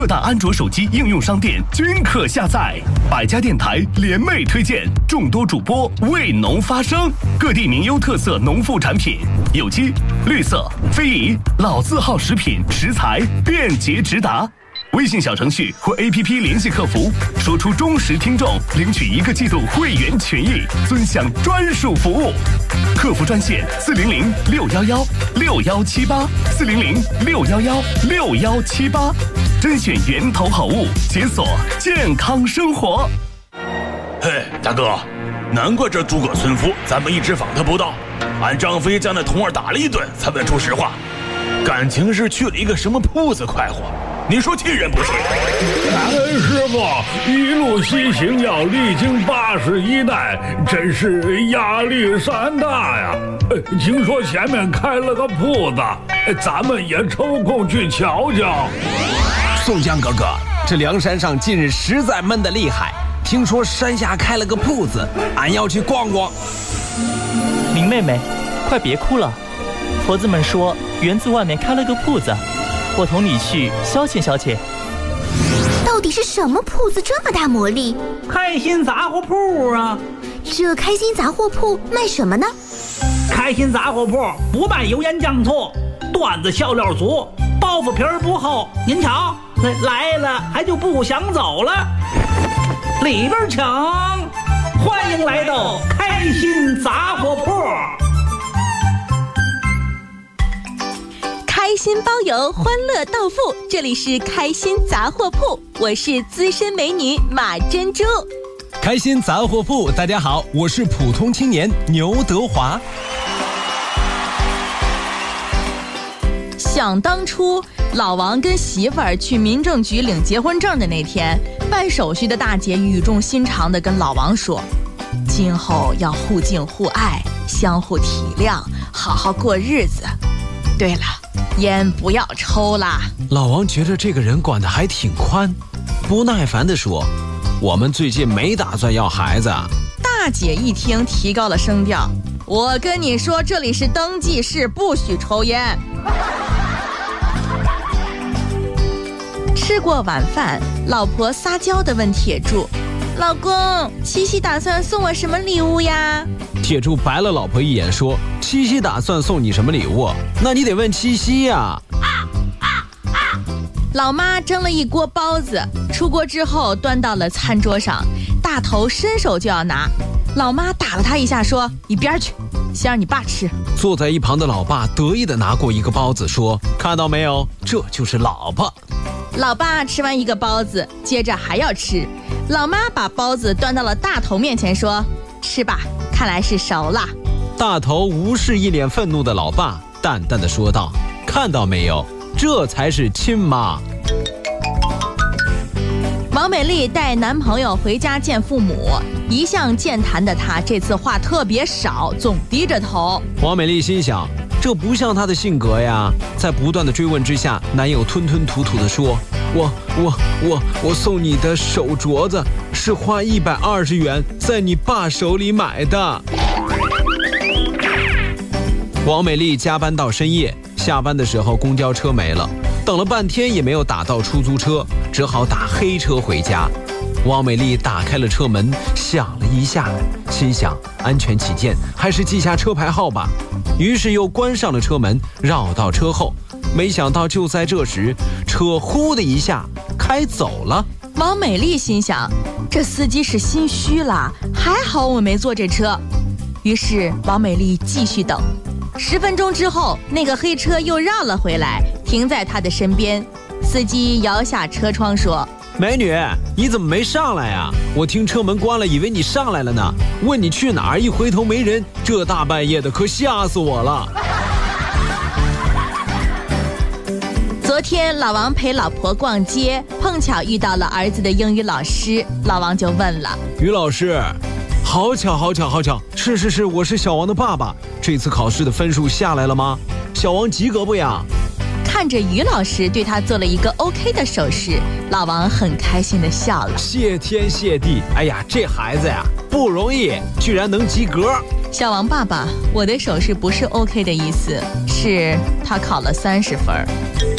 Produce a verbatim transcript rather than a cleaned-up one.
各大安卓手机应用商店均可下载。百家电台联袂推荐，众多主播为农发声。各地名优特色农副产品，有机、绿色、非遗、老字号食品食材便捷直达。微信小程序或 A P P 联系客服，说出忠实听众，领取一个季度会员权益，尊享专属服务。客服专线四零零六幺幺六幺七八四零零六幺幺六幺七八，甄选源头好物，解锁健康生活。 嘿，大哥，难怪这诸葛村夫咱们一直访他不到，俺张飞将那童儿打了一顿，才问出实话，感情是去了一个什么铺子快活。你说气人不气？ 哎，师傅，一路西行要历经八十一代，真是压力山大呀！听说前面开了个铺子，咱们也抽空去瞧瞧。 宋江哥哥，这梁山上近日实在闷得厉害，听说山下开了个铺子，俺要去逛逛。 林妹妹，快别哭了，婆子们说园子外面开了个铺子。我同你去消遣消遣。 到底是什么铺子这么大魔力？ 开心杂货铺啊！ 这开心杂货铺卖什么呢？ 开心杂货铺不卖油盐酱醋，段子笑料足，包袱皮儿不厚。您瞧，来了还就不想走了。里边请，欢迎来到开心杂货铺。 开心包邮，欢乐到付，这里是开心杂货铺，我是资深美女马珍珠。 开心杂货铺，大家好，我是普通青年牛德华。 想当初，老王跟媳妇儿去民政局领结婚证的那天，办手续的大姐语重心长地跟老王说：“今后要互敬互爱，相互体谅，好好过日子。对了，烟不要抽啦。” 老王觉得这个人管得还挺宽，不耐烦地说：“我们最近没打算要孩子。” 大姐一听提高了声调：“我跟你说，这里是登记室，不许抽烟。”吃过晚饭，老婆撒娇地问铁柱：“老公，七夕打算送我什么礼物呀？” 铁柱白了老婆一眼说：“七夕打算送你什么礼物？那你得问七夕呀。” 老妈蒸了一锅包子，出锅之后端到了餐桌上，大头伸手就要拿，老妈打了他一下说：“一边去，先让你爸吃。” 坐在一旁的老爸得意地拿过一个包子说：“看到没有，这就是老婆。” 老爸吃完一个包子，接着还要吃，老妈把包子端到了大头面前说：“吃吧，看来是熟了。” 大头无视一脸愤怒的老爸，淡淡地说道：“看到没有，这才是亲妈。” 王美丽带男朋友回家见父母，一向健谈的她这次话特别少，总低着头。 王美丽心想，这不像她的性格呀。在不断的追问之下，男友吞吞吐吐地说：“我我我我送你的手镯子是花一百二十元在你爸手里买的。”王美丽加班到深夜，下班的时候公交车没了，等了半天也没有打到出租车，只好打黑车回家。王美丽打开了车门，想了一下，心想安全起见，还是记下车牌号吧。于是又关上了车门，绕到车后。没想到就在这时，车呼的一下开走了。 王美丽心想，这司机是心虚了，还好我没坐这车。于是王美丽继续等。十分钟之后，那个黑车又绕了回来，停在她的身边。司机摇下车窗说：“ 美女，你怎么没上来呀？我听车门关了，以为你上来了呢。问你去哪儿，一回头没人，这大半夜的可吓死我了。” 昨天老王陪老婆逛街，碰巧遇到了儿子的英语老师，老王就问了：“ 于老师，好巧好巧好巧，是是是，我是小王的爸爸。这次考试的分数下来了吗？小王及格不呀？” 看着于老师对他做了一个 OK 的手势，老王很开心地笑了。 谢天谢地，哎呀，这孩子呀不容易，居然能及格。 小王爸爸，我的手势不是 OK 的意思，是他考了三十分。